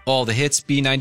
All the hits,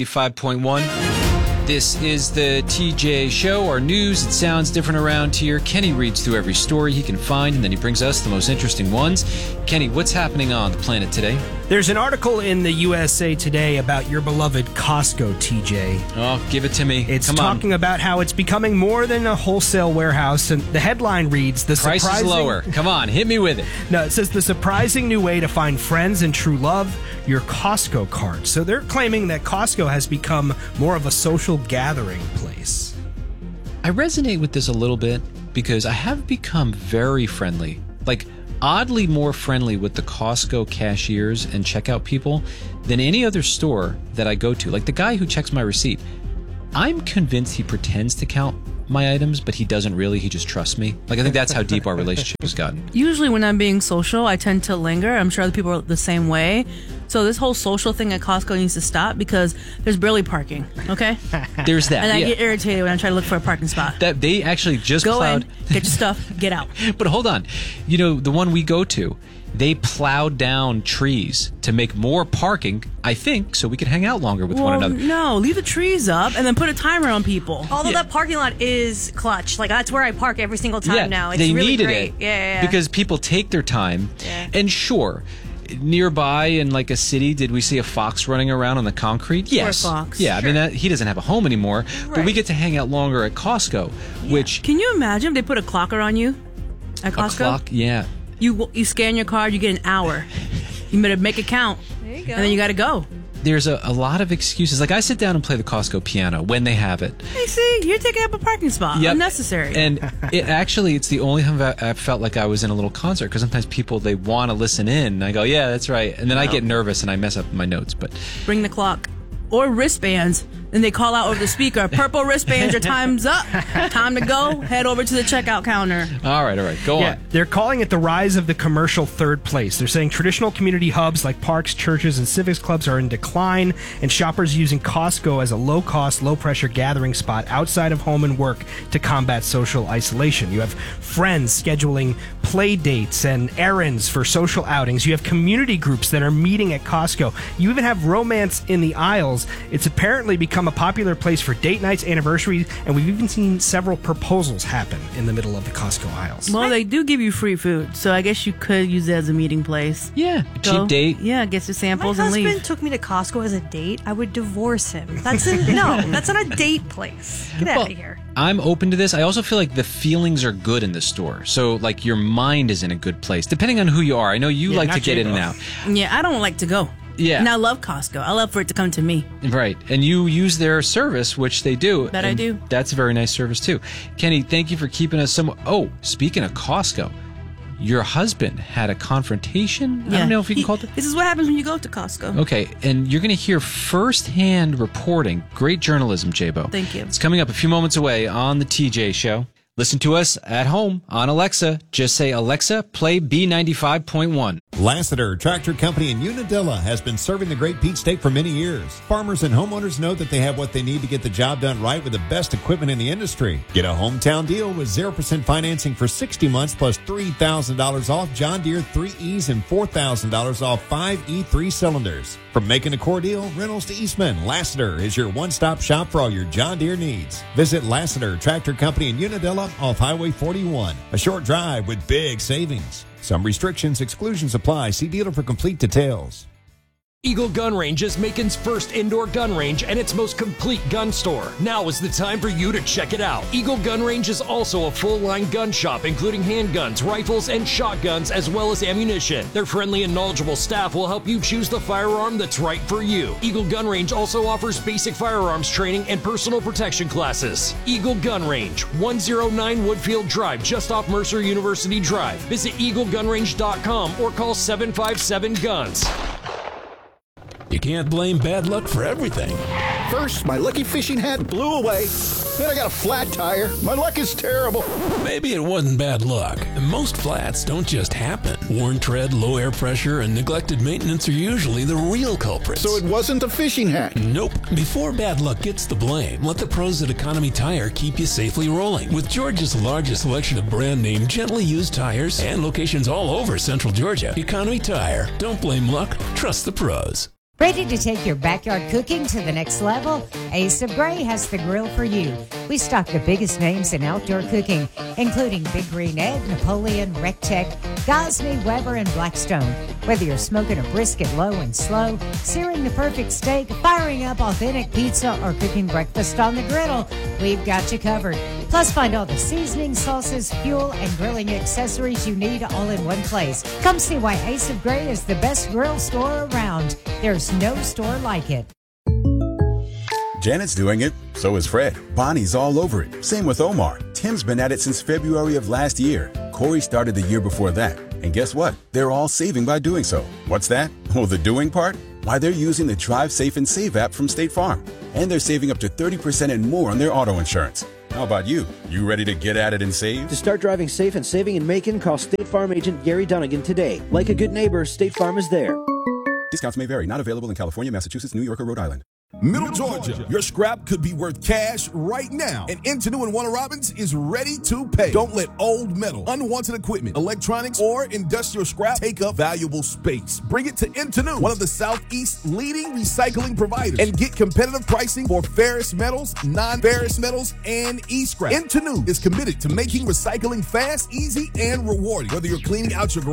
B95.1. This is the TJ Show. Our news, it sounds different around here. Kenny reads through every story he can find, and then he brings us the most interesting ones. Kenny, what's happening on the planet today? There's an article in the USA Today about your beloved Costco, TJ. Oh, give it to me. It's talking about how it's becoming more than a wholesale warehouse, and the headline reads, Price is lower. Come on, hit me with it. No, it says, the surprising new way to find friends and true love, your Costco card. So they're claiming that Costco has become more of a social gathering place. I resonate with this a little bit because I have become very friendly, like oddly more friendly with the Costco cashiers and checkout people than any other store that I go to. Like the guy who checks my receipt, I'm convinced he pretends to count my items, but he doesn't really. He just trusts me. Like I think that's how deep our relationship has gotten. Usually when I'm being social, I tend to linger. I'm sure other people are the same way. So this whole social thing at Costco needs to stop because there's barely parking, okay? There's that, and I get irritated when I try to look for a parking spot. That they actually just go plowed. in, get your stuff, get out. But hold on. You know, the one we go to, they plowed down trees to make more parking, I think, so we could hang out longer with one another. No, leave the trees up and then put a timer on people. Although that parking lot is clutch. Like, that's where I park every single time now. It's they really needed great. it. Yeah. Because people take their time. Yeah. And sure, nearby in like a city, did we see a fox running around on the concrete? Yes. Poor fox. Yeah, Sure. I mean, he doesn't have a home anymore, but we Right. get to hang out longer at Costco, which... Can you imagine if they put a clocker on you at Costco? A clock, yeah. You scan your card, you get an hour. You better make it count. There you go. And then you got to go. There's a lot of excuses. Like, I sit down and play the Costco piano when they have it. Hey, see, you're taking up a parking spot. Yep. Unnecessary. And it's the only time I felt like I was in a little concert, because sometimes people, they want to listen in, and I go, yeah, that's right. And then I get nervous and I mess up my notes. But Bring the clock. Or wristbands. And they call out over the speaker, purple wristbands, your time's up. Time to go. Head over to the checkout counter. all right, go on. They're calling it the rise of the commercial third place. They're saying traditional community hubs like parks, churches, and civics clubs are in decline, and shoppers using Costco as a low-cost, low-pressure gathering spot outside of home and work to combat social isolation. You have friends scheduling play dates and errands for social outings. You have community groups that are meeting at Costco. You even have romance in the aisles. It's apparently become a popular place for date nights, anniversaries, and we've even seen several proposals happen in the middle of the Costco aisles. Well, they do give you free food, so I guess you could use it as a meeting place. Yeah, a Go. cheap date. Yeah, get your My samples and husband leave. took me to Costco as a date. I would divorce him. That's not a date place. Get out of here. I'm open to this. I also feel like the feelings are good in the store. So, like, your mind is in a good place, depending on who you are. I know you like not to get in and J-Lo. out. Yeah, I don't like to go. Yeah. And I love Costco. I love for it to come to me. Right. And you use their service, which they do. That I and do. That's a very nice service, too. Kenny, thank you for keeping us some... Oh, speaking of Costco, your husband had a confrontation? I don't know if you can call it... This is what happens when you go to Costco. Okay, and you're going to hear first-hand reporting. Great journalism, J-Bo. Thank you. It's coming up a few moments away on the TJ Show. Listen to us at home on Alexa. Just say, Alexa, play B95.1. Lassiter Tractor Company in Unadilla has been serving the Great Peach State for many years. Farmers and homeowners know that they have what they need to get the job done right with the best equipment in the industry. Get a hometown deal with 0% financing for 60 months plus $3,000 off John Deere 3Es and $4,000 off 5 E3 cylinders. From making a core deal, rentals to Eastman, Lassiter is your one-stop shop for all your John Deere needs. Visit Lassiter Tractor Company in Unadilla off Highway 41. A short drive with big savings. Some restrictions, exclusions apply. See dealer for complete details. Eagle Gun Range is Macon's first indoor gun range and its most complete gun store. Now is the time for you to check it out. Eagle Gun Range is also a full-line gun shop, including handguns, rifles, and shotguns, as well as ammunition. Their friendly and knowledgeable staff will help you choose the firearm that's right for you. Eagle Gun Range also offers basic firearms training and personal protection classes. Eagle Gun Range, 109 Woodfield Drive, just off Mercer University Drive. Visit eaglegunrange.com or call 757-GUNS. You can't blame bad luck for everything. First, my lucky fishing hat blew away. Then I got a flat tire. My luck is terrible. Maybe it wasn't bad luck. Most flats don't just happen. Worn tread, low air pressure, and neglected maintenance are usually the real culprits. So it wasn't a fishing hat. Nope. Before bad luck gets the blame, let the pros at Economy Tire keep you safely rolling. With Georgia's largest selection of brand name, gently used tires and locations all over Central Georgia, Economy Tire. Don't blame luck. Trust the pros. Ready to take your backyard cooking to the next level? Ace of Gray has the grill for you. We stock the biggest names in outdoor cooking, including Big Green Egg, Napoleon, Rectech, Gosney, Weber, and Blackstone. Whether you're smoking a brisket low and slow, searing the perfect steak, firing up authentic pizza, or cooking breakfast on the griddle, we've got you covered. Plus, find all the seasonings, sauces, fuel, and grilling accessories you need all in one place. Come see why Ace of Gray is the best grill store around. There's no store like it. Janet's doing it, so is Fred. Bonnie's all over it. Same with Omar. Tim's been at it since February of last year. Corey started the year before that. And guess what? They're all saving by doing so. What's that? Oh, the doing part? Why, they're using the Drive Safe and Save app from State Farm. And they're saving up to 30% and more on their auto insurance. How about you? You ready to get at it and save? To start driving safe and saving in Macon, call State Farm agent Gary Dunnigan today. Like a good neighbor, State Farm is there. Discounts may vary. Not available in California, Massachusetts, New York, or Rhode Island. Middle Georgia, your scrap could be worth cash right now. And Intenu and Warner Robins is ready to pay. Don't let old metal, unwanted equipment, electronics, or industrial scrap take up valuable space. Bring it to Intenu, one of the Southeast's leading recycling providers, and get competitive pricing for ferrous metals, non-ferrous metals, and e-scrap. Intenu is committed to making recycling fast, easy, and rewarding. Whether you're cleaning out your garage